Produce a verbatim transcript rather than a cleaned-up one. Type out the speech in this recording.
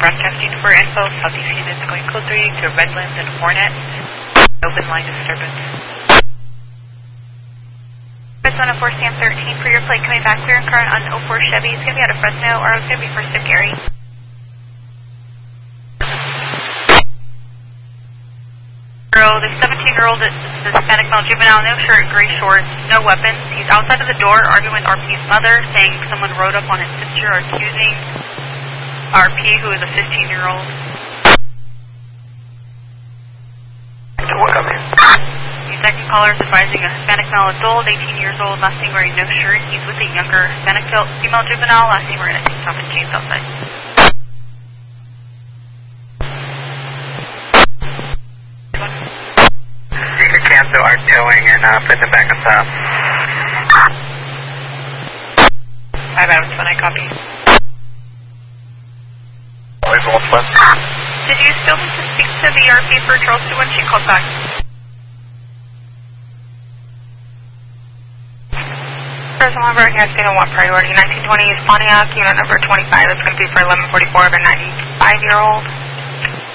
broadcasting for info. Southeast units going code three to Redlands and Hornet. Open line disturbance. Arizona four Sam thirteen for your plate coming back clear and current on oh four Chevy. It's going to be out of Fresno, or it's going to be first of Gary. The seventeen-year-old Hispanic male juvenile, no shirt, gray shorts, no weapons. He's outside of the door arguing with R P's mother, saying someone rode up on his sister, accusing R P, who is a fifteen-year-old. The second caller is advising a Hispanic male adult, eighteen years old, last seen wearing no shirt. He's with a younger Hispanic female juvenile, last seen wearing a tank top and jeans outside. You can cancel our towing and uh, put them back on top. Five out of ten, I copy. Did you still need to speak to the R P for Charleston when she called back? Arizona broadcasting on what priority? nineteen twenty is Pontiac, unit number twenty-five. It's going to be for eleven forty-four of a ninety-five-year-old.